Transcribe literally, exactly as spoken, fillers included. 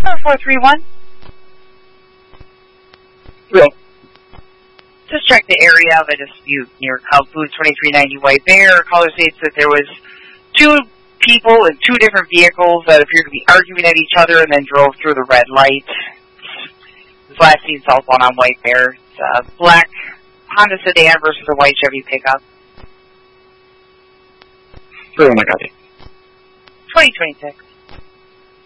four four three one. Hello. Just check the area of a dispute near Cub Foods, twenty-three ninety White Bear. Caller states that there was two people in two different vehicles that appeared to be arguing at each other and then drove through the red light. This last seen southbound on White Bear. It's a black Honda sedan versus a white Chevy pickup. For when I got it. twenty twenty-six.